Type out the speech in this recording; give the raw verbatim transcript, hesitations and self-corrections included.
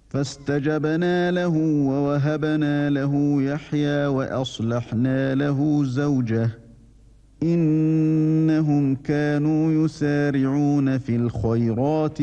فاستجبنا له ووهبنا له يحيى وأصلحنا له زوجه إنهم كانوا يسارعون في الخيرات